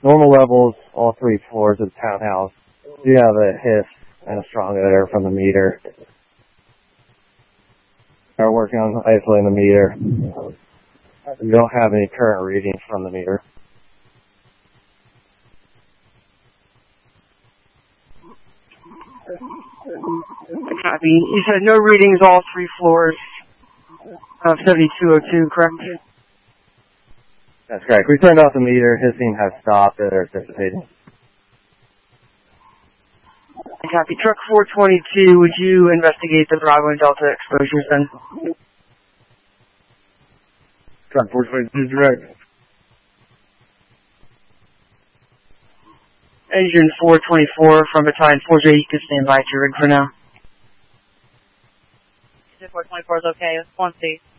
Normal levels, all 3 floors of the townhouse. You have a hiss and a strong odor from the meter. Are working on isolating the meter. We don't have any current readings from the meter. Copy. You said no readings, all 3 floors of 7202, correct? That's correct. We turned off the meter. Hissing has stopped or dissipating. Copy. Truck 422, would you investigate the Bravo and Delta exposures then? Truck 422, direct. Engine 424 from Battalion 4J, you can stand by to your rig for now. Engine 424 is okay. 1C.